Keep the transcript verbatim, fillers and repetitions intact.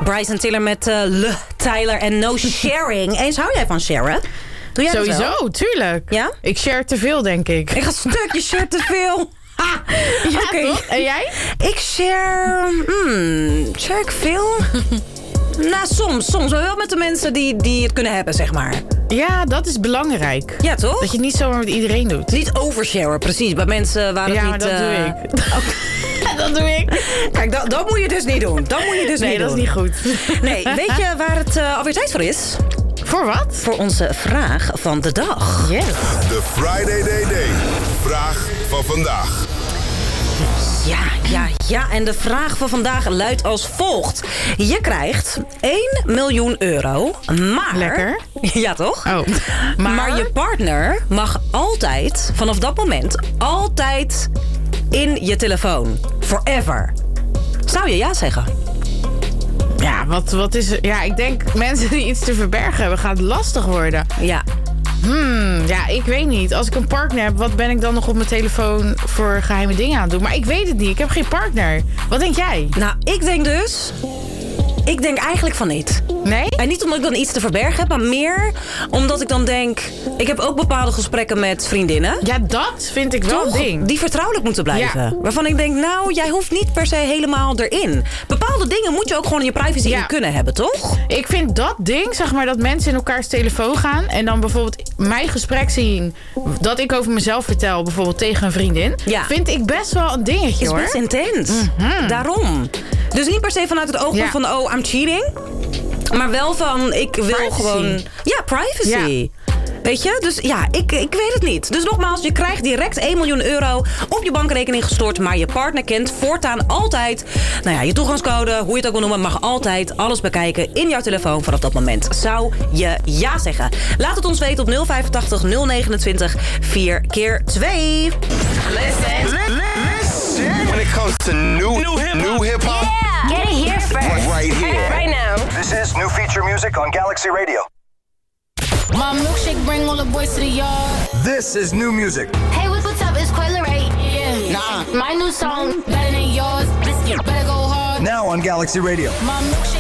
Bryson Tiller met uh, Le Tyler en No Sharing. Eens, hou jij van sharen? Doe jij Sowieso, dat wel? Tuurlijk. Ja? Ik share te veel, denk ik. Ik ga stukje share te veel. Ja, okay. toch? En jij? Ik share... Hmm, share ik veel? Nou, soms. Soms. Maar wel met de mensen die, die het kunnen hebben, zeg maar. Ja, dat is belangrijk. Ja, toch? Dat je het niet zomaar met iedereen doet. Niet oversharen, precies. Bij mensen waar het ja, niet... maar dat uh... doe ik. Okay. dat doe ik. Kijk, dat, dat moet je dus niet doen. Dat moet je dus nee, niet doen. Nee, dat is niet goed. Nee, weet je waar het uh, alweer tijd voor is? Voor wat? Voor onze vraag van de dag. Yes. De Friday Day Day. Vraag van vandaag. Ja, ja, ja. En de vraag van vandaag luidt als volgt. Je krijgt één miljoen euro, maar... Lekker. Ja, toch? Oh. Maar... maar je partner mag altijd, vanaf dat moment, altijd in je telefoon. Forever. Zou je ja zeggen? Ja, wat, wat is... Ja, ik denk mensen die iets te verbergen hebben, gaat het lastig worden. Ja. Hmm, ja, ik weet niet. Als ik een partner heb, wat ben ik dan nog op mijn telefoon voor geheime dingen aan het doen? Maar ik weet het niet. Ik heb geen partner. Wat denk jij? Nou, ik denk dus... Ik denk eigenlijk van niet. Nee? En niet omdat ik dan iets te verbergen heb, maar meer omdat ik dan denk... Ik heb ook bepaalde gesprekken met vriendinnen. Ja, dat vind ik wel Toch? een ding. Die vertrouwelijk moeten blijven. Ja. Waarvan ik denk, nou, jij hoeft niet per se helemaal erin. Bepaalde dingen moet je ook gewoon in je privacy Ja. in kunnen hebben, toch? Ik vind dat ding, zeg maar, dat mensen in elkaars telefoon gaan... en dan bijvoorbeeld mijn gesprek zien... dat ik over mezelf vertel, bijvoorbeeld tegen een vriendin... Ja. vind ik best wel een dingetje, Is hoor. best intens. Mm-hmm. Daarom. Dus niet per se vanuit het oogpunt Ja. van, oh, I'm cheating. Maar wel van, ik wil Privacy. gewoon... Ja, privacy. Ja. Weet je? Dus ja, ik, ik weet het niet. Dus nogmaals, je krijgt direct één miljoen euro op je bankrekening gestort. Maar je partner kent voortaan altijd... Nou ja, je toegangscode, hoe je het ook wil noemen... mag altijd alles bekijken in jouw telefoon vanaf dat moment. Zou je ja zeggen? Laat het ons weten op nul vijfentachtig nul negenentwintig vier keer twee. Listen. Listen. When it comes to new, new hip hop. New hip hop. Yeah. Get it here first. Right here. Right now. This is new feature music on Galaxy Radio. My milkshake bring all the boys to the yard. This is new music. Hey, what's up? It's Coil Ray. Yeah. Nah. My new song better than yours. Better go hard. Now on Galaxy Radio. My milkshake